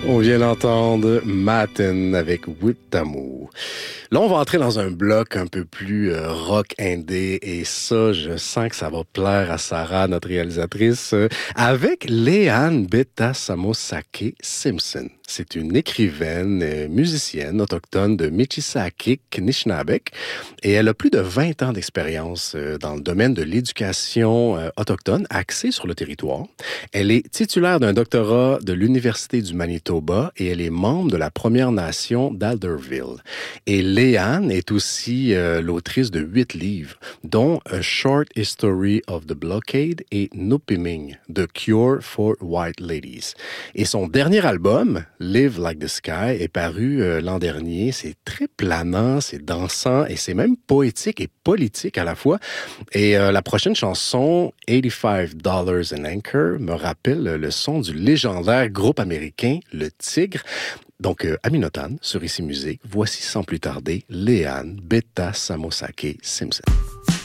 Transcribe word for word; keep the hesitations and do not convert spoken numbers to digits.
On vient d'entendre Matin avec Whittamoo. Là, on va entrer dans un bloc un peu plus euh, rock indé et ça, je sens que ça va plaire à Sarah, notre réalisatrice, euh, avec Leanne Betasamosake Simpson. C'est une écrivaine, euh, musicienne autochtone de Michisaakik, Nishnabek, et elle a plus de vingt ans d'expérience euh, dans le domaine de l'éducation euh, autochtone axée sur le territoire. Elle est titulaire d'un doctorat de l'Université du Manitoba et elle est membre de la Première Nation d'Alderville. Et Leanne est aussi euh, l'autrice de huit livres, dont A Short History of the Blockade et Nupiming, The Cure for White Ladies. Et son dernier album, Live Like the Sky, est paru euh, l'an dernier. C'est très planant, c'est dansant et c'est même poétique et politique à la fois. Et euh, la prochaine chanson, eighty-five dollars an Anchor, me rappelle le son du légendaire groupe américain Le Tigre. Donc, euh, Aminotan, sur Ici Musique, voici sans plus tarder Leanne Betasamosake Simpson.